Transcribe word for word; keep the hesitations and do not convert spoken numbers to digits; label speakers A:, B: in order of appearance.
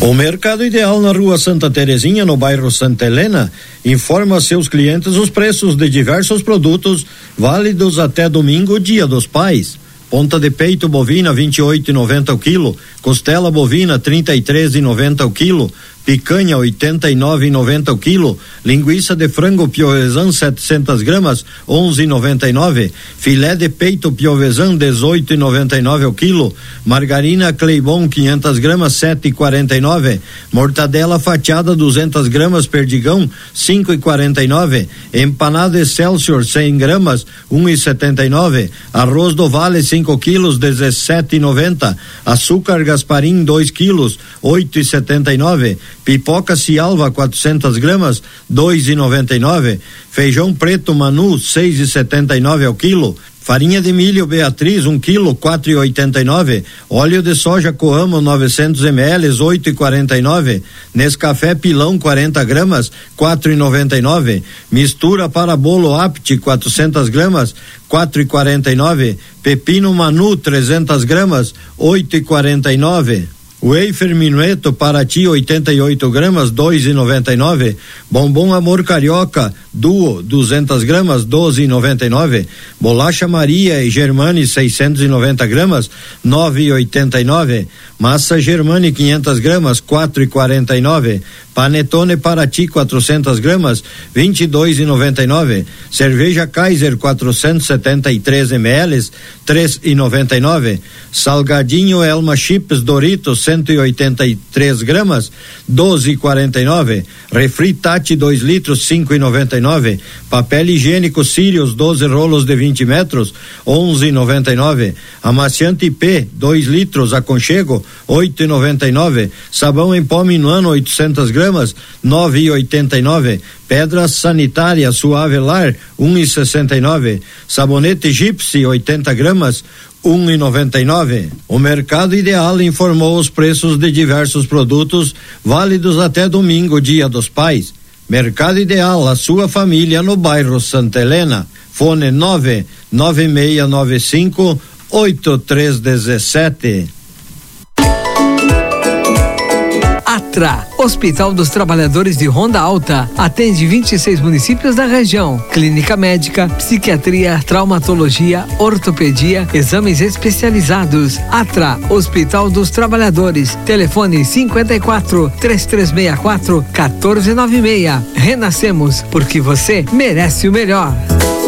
A: O Mercado Ideal na Rua Santa Terezinha, no bairro Santa Helena, informa a seus clientes os preços de diversos produtos válidos até domingo, Dia dos Pais. Ponta de peito bovina vinte e oito e noventa o quilo, costela bovina trinta e três e noventa o quilo, picanha oitenta e nove e noventa o quilo, linguiça de frango piovesan setecentas gramas onze e noventa e nove, filé de peito piovesan dezoito e noventa e nove o quilo, margarina Cleibon quinhentas gramas sete e quarenta e nove, mortadela fatiada duzentas gramas Perdigão cinco e quarenta e nove, empanada Excelsior cem gramas um e setenta e nove, arroz do Vale cinco quilos dezessete e noventa, açúcar Gasparim dois quilos oito e setenta e nove, pipoca Cialva quatrocentas gramas dois e noventa e nove, feijão preto Manu seis e setenta e nove ao quilo, farinha de milho Beatriz um quilo quatro e oitenta e nove, óleo de soja Coamo novecentos mililitros oito e quarenta e nove, Nescafé Pilão quarenta gramas quatro e noventa e nove, mistura para bolo Apti quatrocentas gramas quatro e quarenta e nove, pepino Manu trezentas gramas oito e quarenta e nove, wafer Minueto Paraty oitenta e oito gramas dois e noventa e nove, bombom Amor Carioca Duo duzentas gramas doze e noventa e nove, bolacha Maria e Germani seiscentos e noventa gramas nove e oitenta e nove, massa Germani quinhentas gramas quatro e quarenta e nove, panetone Paraty quatrocentas gramas vinte e dois e noventa e nove, cerveja Kaiser quatrocentos e setenta e três mililitros três e noventa e nove, salgadinho Elma Chips Doritos cento e oitenta e três gramas doze e quarenta e nove, refri Tati dois litros cinco e noventa e nove, papel higiênico Sirius doze rolos de vinte metros onze e noventa e nove, amaciante P dois litros aconchego oito e noventa e nove, sabão em pó Minuano oitocentas gramas nove e oitenta e nove, pedra sanitária Suavelar um e sessenta e nove, sabonete Gypsy oitenta gramas um e noventa e nove. O Mercado Ideal informou os preços de diversos produtos válidos até domingo, Dia dos Pais. Mercado Ideal, a sua família no bairro Santa Helena. Fone nove nove seis nove cinco oito três um sete.
B: Atra, Hospital dos Trabalhadores de Ronda Alta, atende vinte e seis municípios da região. Clínica médica, psiquiatria, traumatologia, ortopedia, exames especializados. Atra, Hospital dos Trabalhadores. Telefone cinquenta e quatro, três três seis quatro, um quatro nove seis. Renascemos porque você merece o melhor.